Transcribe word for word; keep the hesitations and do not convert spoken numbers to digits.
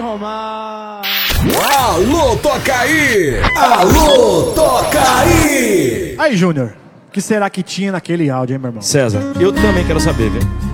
arrumar. Alô, toca aí! Alô, toca aí! Aí, Júnior, o que será que tinha naquele áudio, hein, meu irmão? César, eu também quero saber, viu?